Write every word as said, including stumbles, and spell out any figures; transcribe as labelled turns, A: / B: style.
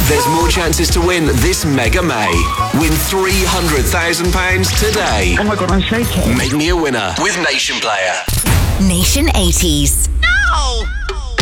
A: There's more chances to win this Mega May. Win three hundred thousand pounds today.
B: Oh my God, I'm shaking.
A: Make me a winner with Nation Player.
C: Nation eighties.
D: No!